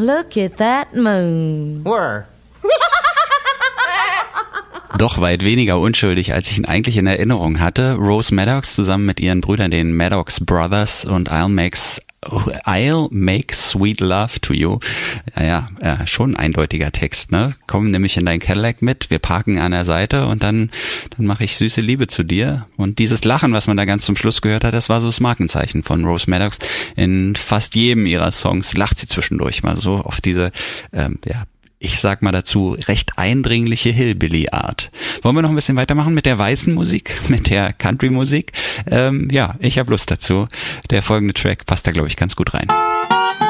Look at that moon. Where? Doch weit weniger unschuldig, als ich ihn eigentlich in Erinnerung hatte. Rose Maddox zusammen mit ihren Brüdern, den Maddox Brothers, und I'll make sweet love to you. Ja, schon ein eindeutiger Text, ne? Komm nämlich in dein Cadillac mit, wir parken an der Seite und dann mache ich süße Liebe zu dir. Und dieses Lachen, was man da ganz zum Schluss gehört hat, das war so das Markenzeichen von Rose Maddox. In fast jedem ihrer Songs lacht sie zwischendurch mal so auf diese, ich sag mal dazu, recht eindringliche Hillbilly-Art. Wollen wir noch ein bisschen weitermachen mit der weißen Musik, mit der Country-Musik? Ich habe Lust dazu. Der folgende Track passt da, glaube ich, ganz gut rein.